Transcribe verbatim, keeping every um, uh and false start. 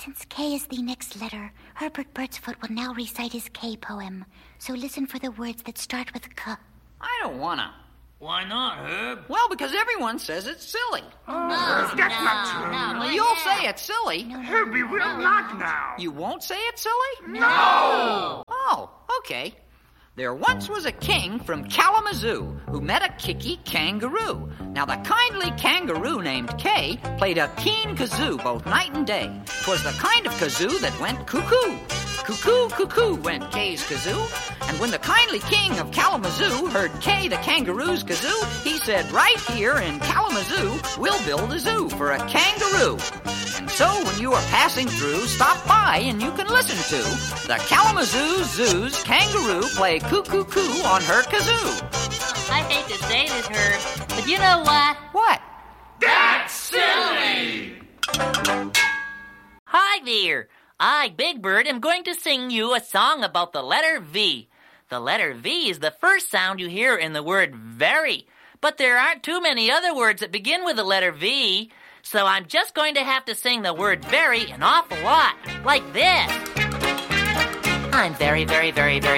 Since K is the next letter, Herbert Birdsfoot will now recite his K poem. So listen for the words that start with K. I don't wanna. Why not, Herb? Well, because everyone says it's silly. Oh, no, that's no, not true. no. Well, you'll say it's silly. No, no, Herbie will no, not no. now. You won't say it's silly? No. Oh, okay. There once was a king from Kalamazoo who met a kicky kangaroo. Now the kindly kangaroo named K played a keen kazoo both night and day. 'Twas the kind of kazoo that went cuckoo. Cuckoo, cuckoo went K's kazoo. And when the kindly king of Kalamazoo heard K the kangaroo's kazoo, he said, right here in Kalamazoo, we'll build a zoo for a kangaroo. And so when you are passing through, stop by and you can listen to the Kalamazoo Zoo's kangaroo play coo-coo-coo on her kazoo. I hate to say this, Herb, but you know what? What? That's silly! Hi there. I, Big Bird, am going to sing you a song about the letter V. The letter V is the first sound you hear in the word very. But there aren't too many other words that begin with the letter V. So I'm just going to have to sing the word very an awful lot, like this. I'm very, very, very, very